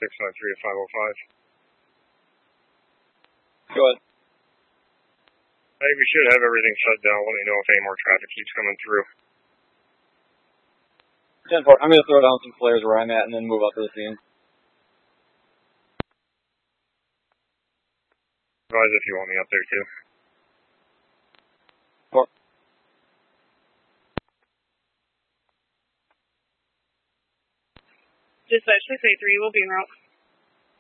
693 to 505. Go ahead. Hey, we should have everything shut down. Let me know if any more traffic keeps coming through. 10-4, I'm going to throw down some flares where I'm at and then move out to the scene. Advise if you want me up there too. 4. Dispatch 683 will be en route.